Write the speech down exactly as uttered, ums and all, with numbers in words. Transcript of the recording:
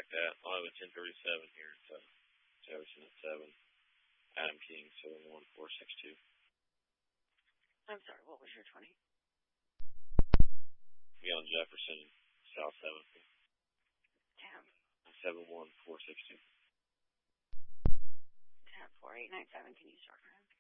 check that. eleven ten thirty-seven here at uh, Jefferson at seven. Adam King, seven one four six two. I'm sorry, what was your twenty? Be on Jefferson, South seventh. Damn. seven one four six two. ten four eight nine seven, can you start for him?